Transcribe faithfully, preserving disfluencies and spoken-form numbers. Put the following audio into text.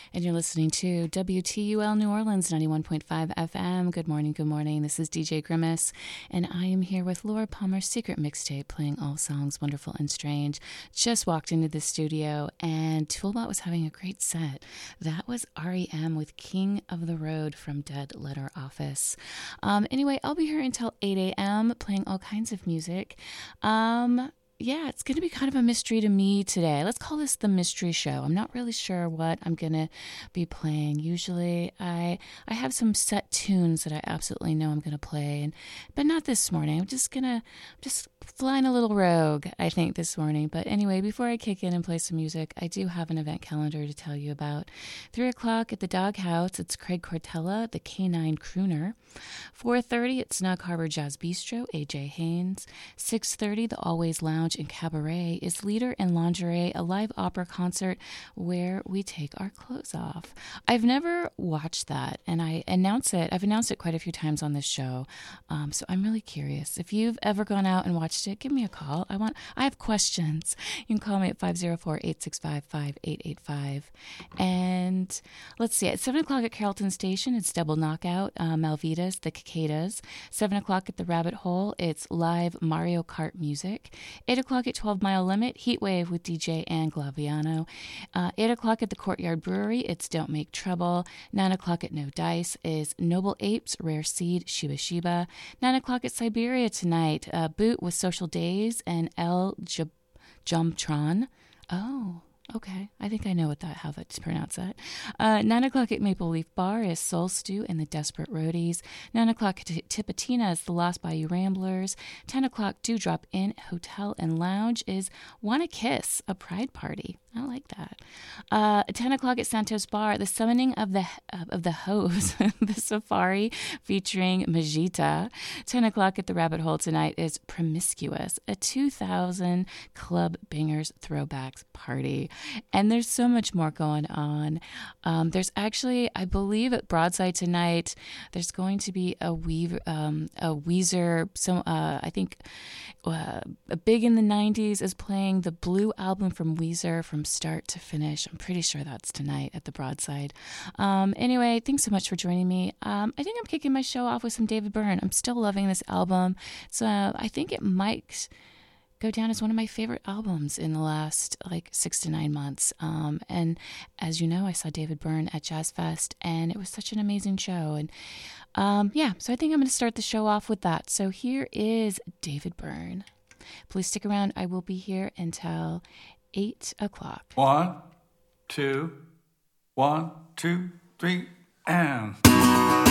And you're listening to W T U L New Orleans, ninety-one point five F M. Good morning, good morning. This is D J Grimace, and I am here with Laura Palmer's Secret Mixtape, playing all songs wonderful and strange. Just walked into the studio, and Toolbot was having a great set. That was R E M with King of the Road from Dead Letter Office. Um, anyway, I'll be here until eight a.m. playing all kinds of music. Um... Yeah, it's going to be kind of a mystery to me today. Let's call this the mystery show. I'm not really sure what I'm going to be playing. Usually I I have some set tunes that I absolutely know I'm going to play, and but not this morning. I'm just going to just flying a little rogue, I think, this morning. But anyway, before I kick in and play some music, I do have an event calendar to tell you about. three o'clock at the Doghouse, it's Craig Cortella, the Canine Crooner. four thirty at Snug Harbor Jazz Bistro, A J Haynes. six thirty, the Always Lounge and Cabaret is Leader in Lingerie, a live opera concert where we take our clothes off. I've never watched that, and I announce it. I've announced it quite a few times on this show, um, so I'm really curious. If you've ever gone out and watched it, give me a call. I want. I have questions. You can call me at five oh four, eight six five, five eight eight five. And let's see, at seven o'clock at Carrollton Station, it's Double Knockout, uh, Malvitas, the Cicadas. seven o'clock at the Rabbit Hole, it's live Mario Kart music. eight o'clock at twelve Mile Limit, Heatwave with D J Ann Glaviano. Uh, eight o'clock at the Courtyard Brewery, it's Don't Make Trouble. nine o'clock at No Dice is Noble Apes, Rare Seed, Shiba Shiba. nine o'clock at Siberia tonight, uh, Boot with Social Days and El J- Jumptron. Oh, okay. I think I know what that how to pronounce that. Uh, nine o'clock at Maple Leaf Bar is Soul Stew and the Desperate Roadies. nine o'clock at Tipatina is the Lost Bayou Ramblers. ten o'clock Dewdrop Inn Hotel and Lounge is Wanna Kiss, a Pride Party. I like that. Uh, ten o'clock at Santos Bar, the Summoning of the uh, of the Hose, the Safari featuring Majita. ten o'clock at the Rabbit Hole tonight is Promiscuous, a two thousand Club Bangers Throwbacks party. And there's so much more going on. Um, there's actually, I believe at Broadside tonight, there's going to be a, Weaver, um, a Weezer, so, uh, I think uh, Big in the nineties is playing the Blue album from Weezer from start to finish. I'm pretty sure that's tonight at the Broadside. Um, anyway, thanks so much for joining me. Um, I think I'm kicking my show off with some David Byrne. I'm still loving this album. So uh, I think it might go down as one of my favorite albums in the last like six to nine months. Um, and as you know, I saw David Byrne at Jazz Fest, and it was such an amazing show. And um, yeah, so I think I'm going to start the show off with that. So here is David Byrne. Please stick around. I will be here until eight o'clock. One, two, one, two, three, and...